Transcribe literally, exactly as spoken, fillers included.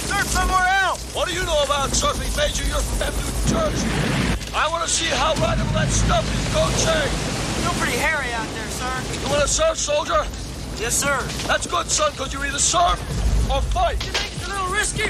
surf somewhere else. What do you know about surfing, Major? You're from New Jersey. I want to see how rideable that stuff is. Go change. Still pretty hairy out there, sir. You want to surf, soldier? Yes, sir. That's good, son, because you either surf or fight. You think it's a little risky?